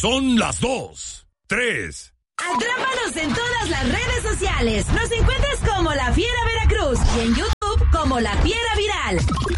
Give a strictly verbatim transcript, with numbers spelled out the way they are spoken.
Son las dos, tres. Atrápanos en todas las redes sociales. Nos encuentras como La Fiera Veracruz y en YouTube como La Fiera Viral.